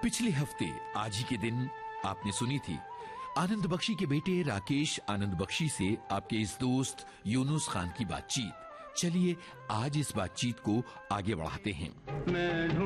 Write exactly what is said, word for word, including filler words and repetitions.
पिछले हफ्ते आज ही के दिन आपने सुनी थी आनंद बख्शी के बेटे राकेश आनंद बख्शी से आपके इस दोस्त यूनुस खान की बातचीत। चलिए आज इस बातचीत को आगे बढ़ाते हैं। मैं